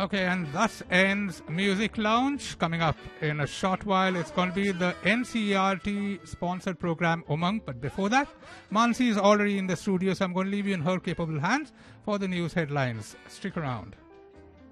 Okay, and thus ends Music Lounge. Coming up in a short while, it's going to be the NCERT sponsored program Umang. But before that, Mansi is already in the studio, so I'm going to leave you in her capable hands for the news headlines. Stick around.